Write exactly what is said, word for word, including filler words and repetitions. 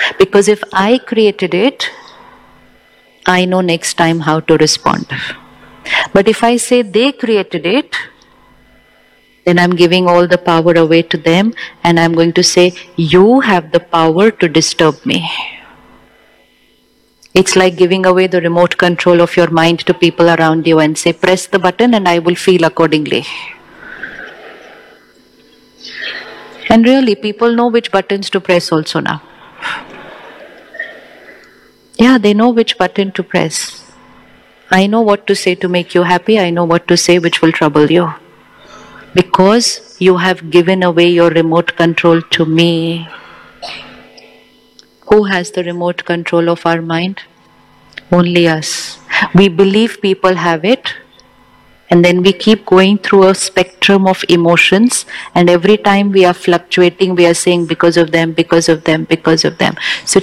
Because if I created it, I know next time how to respond. But if I say they created it, then I'm giving all the power away to them, and I'm going to say, you have the power to disturb me. It's like giving away the remote control of your mind to people around you and say, press the button and I will feel accordingly. And really, people know which buttons to press also now. Yeah, they know which button to press. I know what to say to make you happy. I know what to say which will trouble you. Because you have given away your remote control to me. Who has the remote control of our mind? Only us. We believe people have it, and then we keep going through a spectrum of emotions, and every time we are fluctuating, we are saying because of them, because of them, because of them. So